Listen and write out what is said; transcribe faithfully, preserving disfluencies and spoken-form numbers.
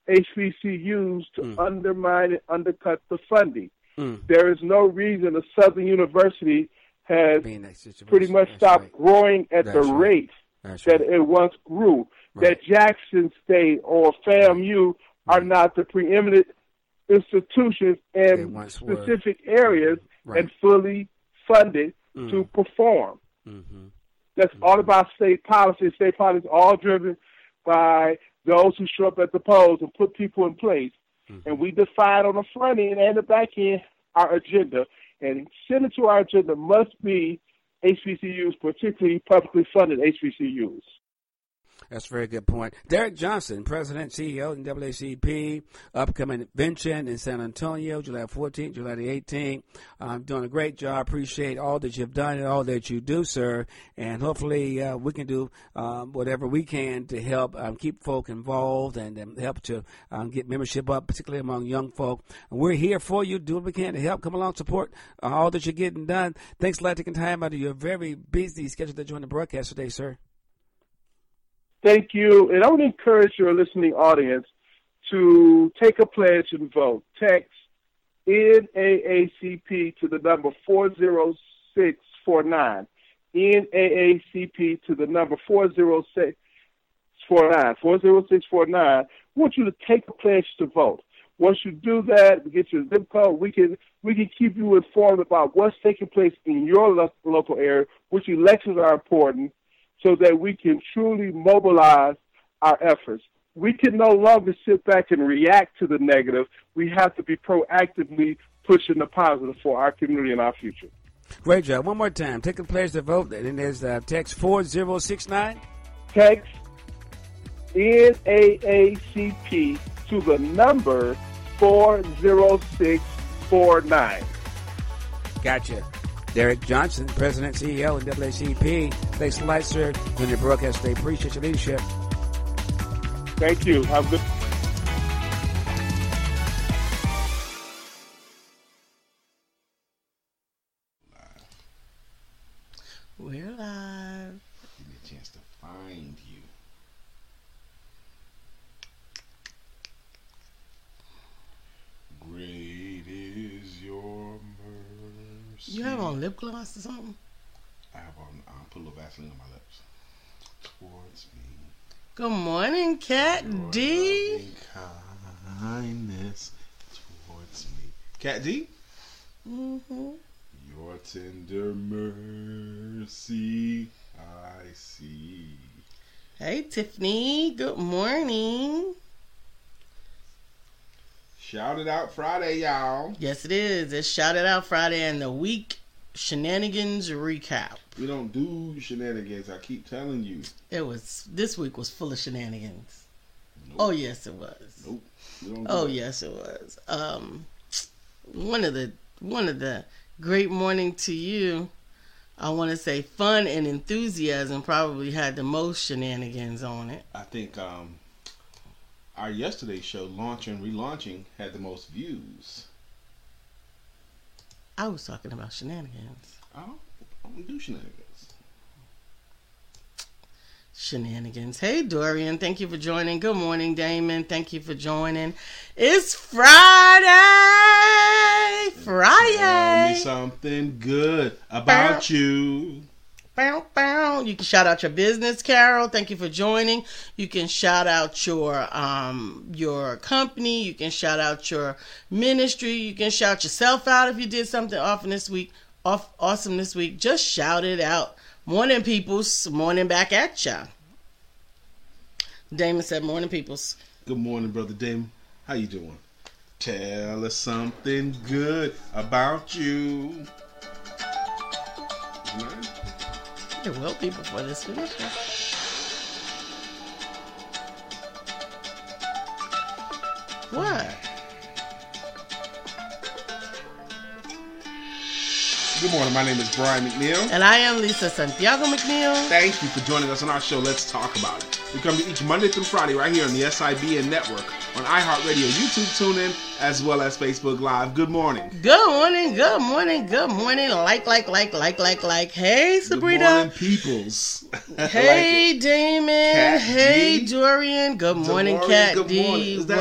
H B C Us to mm. undermine and undercut the funding. Mm. There is no reason a Southern University has pretty much That's stopped right. growing at That's the right. rate That's that right. it once grew. Right. That Jackson State or FAMU right. are not the preeminent institutions in specific were. areas right. and fully funded mm. to perform. Mm-hmm. That's mm-hmm. all about state policy. State policy is all driven by those who show up at the polls and put people in place. Mm-hmm. And we define on the front end and the back end our agenda. And central to our agenda must be H B C Us, particularly publicly funded H B C Us. That's a very good point. Derek Johnson, President, C E O, N double A C P, upcoming convention in San Antonio, July fourteenth, July the eighteenth. Um, doing a great job. Appreciate all that you've done and all that you do, sir. And hopefully uh, we can do um, whatever we can to help um, keep folk involved and um, help to um, get membership up, particularly among young folk. And we're here for you. Do what we can to help. Come along, support uh, all that you're getting done. Thanks a lot for taking time out of your very busy schedule to join the broadcast today, sir. Thank you. And I would encourage your listening audience to take a pledge and vote. Text N double A C P to the number four zero six four nine. N double A C P to the number four zero six four nine. four zero six four nine. I want you to take a pledge to vote. Once you do that, we get your zip code. We can we can keep you informed about what's taking place in your lo- local area, which elections are important, so that we can truly mobilize our efforts. We can no longer sit back and react to the negative. We have to be proactively pushing the positive for our community and our future. Great job. One more time. Take a pledge to vote. And there's uh, text four zero six nine. Text N double A C P to the number four zero six four nine. Gotcha. Derek Johnson, President, C E O, and N double A C P. Thanks a lot, sir, for your broadcast today. Appreciate your leadership. Thank you. Have a good. We're live. Give me a chance to find you. Great is your mercy. You have on lip gloss or something? I have on, I'll put a little Vaseline on my lips. Towards me. Good morning, Cat your D. loving kindness towards me. Cat D? Mm-hmm. Your tender mercy I see. Hey, Tiffany. Good morning. Shout it out Friday, y'all. Yes, it is. It's Shout It Out Friday and the week shenanigans recap. We don't do shenanigans. I keep telling you. It was this week was full of shenanigans. Nope. Oh yes, it was. Nope. We don't do Oh that. yes, it was. Um, one of the one of the great morning to you. I want to say fun and enthusiasm probably had the most shenanigans on it. I think um, our yesterday's show, Launching, Relaunching, had the most views. I was talking about shenanigans. I don't, I don't do shenanigans. Shenanigans. Hey, Dorian. Thank you for joining. Good morning, Damon. Thank you for joining. It's Friday. Friday. Tell me something good about Bow. you. Bow, bow. You can shout out your business, Carol. Thank you for joining. You can shout out your um your company. You can shout out your ministry. You can shout yourself out if you did something awesome this week. Off awesome this week. Just shout it out. Morning, peoples. Morning back at ya. Damon said, morning, peoples. Good morning, Brother Damon. How you doing? Tell us something good about you. Man. It will be before this finishes. What? Good morning. My name is Brian McNeil. And I am Lisa Santiago McNeil. Thank you for joining us on our show, Let's Talk About It. We come to you each Monday through Friday right here on the S I B N Network, on iHeartRadio, YouTube TuneIn, as well as Facebook Live. Good morning. Good morning, good morning, good morning. Like, like, like, like, like, like. Hey, Sabrina. Good morning, peoples. Hey, like Damon. Cat Hey, D. Dorian. Good morning, Dorian, Cat good D. morning. Is that